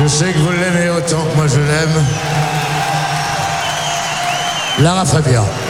sais que vous l'aimez autant que moi je l'aime. Lara Fabian.